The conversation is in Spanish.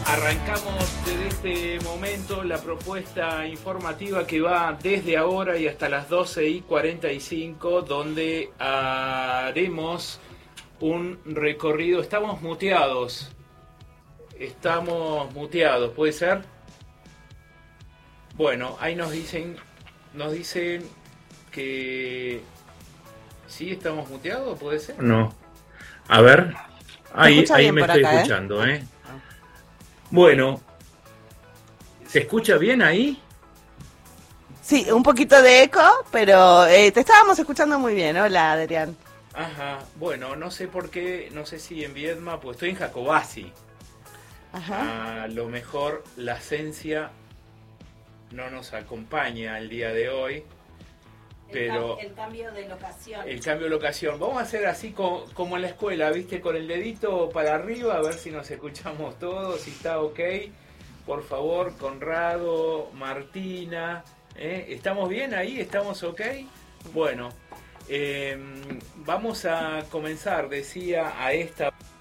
Arrancamos desde este momento la propuesta informativa que va desde ahora y hasta las 12:45, donde haremos un recorrido. Estamos muteados, ¿puede ser? Bueno, ahí nos dicen que sí estamos muteados, ¿puede ser? No. A ver, ahí me estoy escuchando, ¿eh? Bueno, ¿se escucha bien ahí? Sí, un poquito de eco, pero te estábamos escuchando muy bien. Hola, Adrián. Ajá, bueno, no sé por qué, no sé si en Viedma, pues estoy en Jacobasi. Ajá. A lo mejor la esencia no nos acompaña el día de hoy, pero el cambio de locación. El cambio de locación. Vamos a hacer así como en la escuela, ¿viste? Con el dedito para arriba, a ver si nos escuchamos todos, si está ok. Por favor, Conrado, Martina, ¿estamos bien ahí? ¿Estamos ok? Bueno, vamos a comenzar, decía, a esta